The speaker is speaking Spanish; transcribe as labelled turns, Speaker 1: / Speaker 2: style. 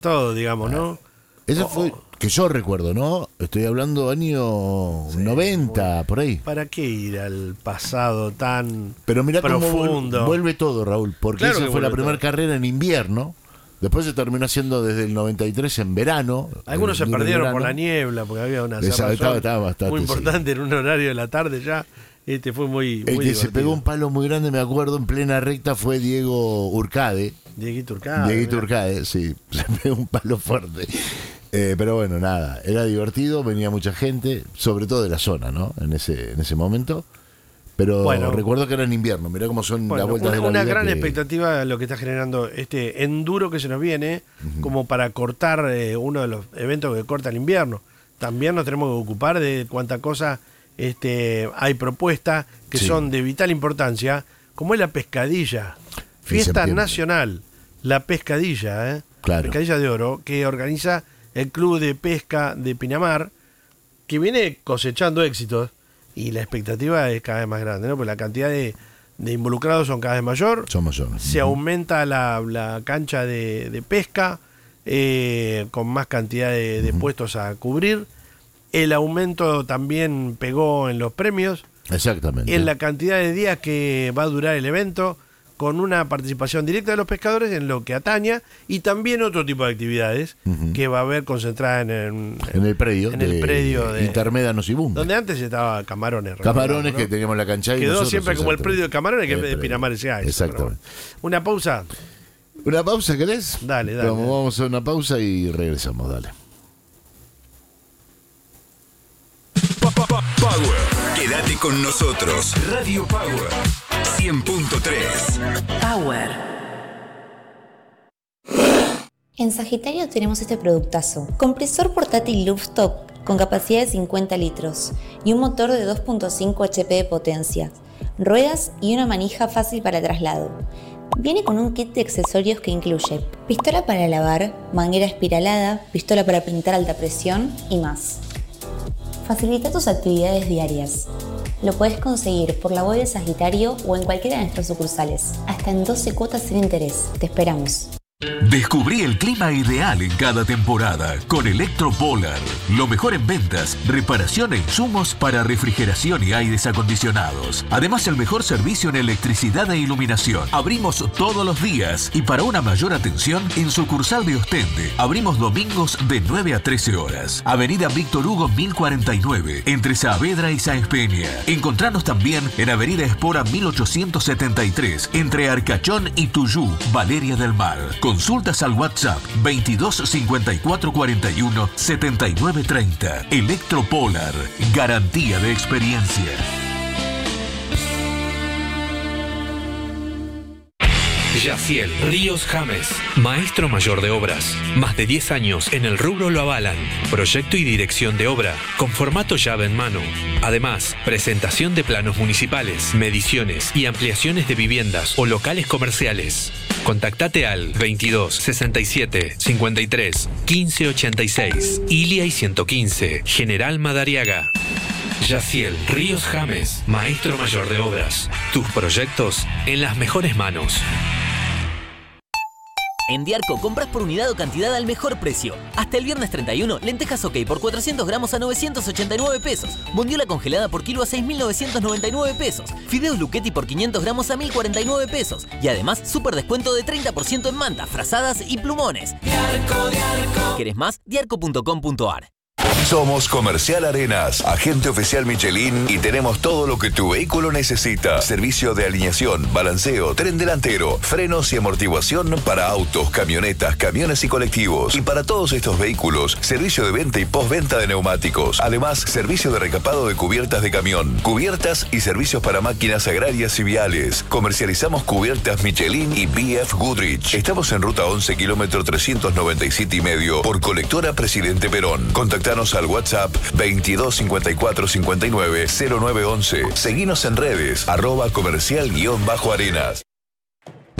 Speaker 1: todo, digamos, ¿no?
Speaker 2: Eso fue que yo recuerdo, ¿no? Estoy hablando año 90, por ahí.
Speaker 1: ¿Para qué ir al pasado tan
Speaker 2: Pero mirá
Speaker 1: profundo?
Speaker 2: cómo vuelve todo, Raúl, porque
Speaker 1: Claro
Speaker 2: esa
Speaker 1: que
Speaker 2: fue la
Speaker 1: vuelve
Speaker 2: primera
Speaker 1: todo.
Speaker 2: carrera en invierno. Después se terminó haciendo desde el 93 en verano.
Speaker 1: Algunos se
Speaker 2: en
Speaker 1: perdieron
Speaker 2: verano.
Speaker 1: por la niebla, porque había una
Speaker 2: Estaba
Speaker 1: cerrazón
Speaker 2: bastante,
Speaker 1: muy importante en un horario de la tarde ya. Fue muy
Speaker 2: El que
Speaker 1: divertido.
Speaker 2: se pegó un palo muy grande, me acuerdo, en plena recta fue Diego Urcade.
Speaker 1: Dieguito Urcade.
Speaker 2: Dieguito Urcade, sí, se pegó un palo fuerte. Pero bueno, nada, era divertido, venía mucha gente, sobre todo de la zona, ¿no? En ese momento. Pero
Speaker 1: Bueno,
Speaker 2: recuerdo que era en invierno, mirá cómo son las vueltas de la
Speaker 1: una
Speaker 2: vida
Speaker 1: gran
Speaker 2: que-
Speaker 1: expectativa lo que está generando este enduro que se nos viene, como para cortar uno de los eventos que corta el invierno. También nos tenemos que ocupar de cuánta cosa hay propuestas que
Speaker 2: Sí.
Speaker 1: son de vital importancia, como es la pescadilla. Fiesta
Speaker 2: septiembre.
Speaker 1: nacional, la pescadilla,
Speaker 2: Claro.
Speaker 1: Pescadilla de Oro, que organiza el Club de Pesca de Pinamar, que viene cosechando éxitos. Y la expectativa es cada vez más grande, ¿no? Porque la cantidad de involucrados son cada vez mayor.
Speaker 2: Somos yones.
Speaker 1: Se aumenta la cancha de pesca, con más cantidad de puestos a cubrir. El aumento también pegó en los premios,
Speaker 2: Exactamente.
Speaker 1: en la cantidad de días que va a durar el evento, con una participación directa de los pescadores en lo que ataña, y también otro tipo de actividades que va a haber concentrada en
Speaker 2: el predio.
Speaker 1: en el predio de
Speaker 2: Intermédanos y Boom.
Speaker 1: donde antes estaba Camarones.
Speaker 2: Camarones,
Speaker 1: recordamos, ¿no?
Speaker 2: que teníamos la cancha y
Speaker 1: Quedó
Speaker 2: nosotros,
Speaker 1: siempre como el predio de Camarones, que en vez de
Speaker 2: predio.
Speaker 1: Pinamar sea eso.
Speaker 2: Exactamente.
Speaker 1: Pero bueno. Una pausa.
Speaker 2: ¿Una pausa querés?
Speaker 1: Dale, dale.
Speaker 2: Vamos a una pausa y regresamos, dale.
Speaker 3: Power. Quédate con nosotros. Radio Power 100.3.
Speaker 4: Power.
Speaker 5: En Sagitario tenemos este productazo. Compresor portátil Looftop con capacidad de 50 litros y un motor de 2.5 HP de potencia, ruedas y una manija fácil para traslado. Viene con un kit de accesorios que incluye pistola para lavar, manguera espiralada, pistola para pintar alta presión y más. Facilita tus actividades diarias. Lo puedes conseguir por la web de Sagitario o en cualquiera de nuestras sucursales, hasta en 12 cuotas sin interés. Te esperamos.
Speaker 6: Descubrí el clima ideal en cada temporada con Electropolar. Lo mejor en ventas, reparación e insumos para refrigeración y aires acondicionados. Además, el mejor servicio en electricidad e iluminación. Abrimos todos los días y para una mayor atención, en sucursal de Ostende. Abrimos domingos de 9 a 13 horas. Avenida Víctor Hugo 1049, entre Saavedra y Sáenz Peña. Encontranos también en Avenida Espora 1873, entre Arcachón y Tuyú, Valeria del Mar. Consultas al WhatsApp 22 54 41 79 30. Electropolar, garantía de experiencia.
Speaker 7: Yaciel Ríos James, maestro mayor de obras. Más de 10 años en el rubro lo avalan. Proyecto y dirección de obra, con formato llave en mano. Además, presentación de planos municipales, mediciones y ampliaciones de viviendas o locales comerciales. Contactate al 22 67 53 15 86, Ilia y 115, General Madariaga. Yaciel Ríos James, maestro mayor de obras. Tus proyectos en las mejores manos.
Speaker 8: En Diarco compras por unidad o cantidad al mejor precio. Hasta el viernes 31, lentejas OK por 400 gramos a 989 pesos. Bondiola congelada por kilo a 6.999 pesos. Fideos Luchetti por 500 gramos a 1.049 pesos. Y además, súper descuento de 30% en mantas, frazadas y plumones. Diarco. ¿Querés más? Diarco.com.ar.
Speaker 3: Somos Comercial Arenas, agente oficial Michelin y tenemos todo lo que tu vehículo necesita. Servicio de alineación, balanceo, tren delantero, frenos y amortiguación para autos, camionetas, camiones y colectivos. Y para todos estos vehículos, servicio de venta y postventa de neumáticos. Además, servicio de recapado de cubiertas de camión, cubiertas y servicios para máquinas agrarias y viales. Comercializamos cubiertas Michelin y BF Goodrich. Estamos en ruta 11, kilómetro 397 y medio, por colectora Presidente Perón. Contactanos al WhatsApp 22 54 59 0911. Seguinos en redes, @comercial_arenas.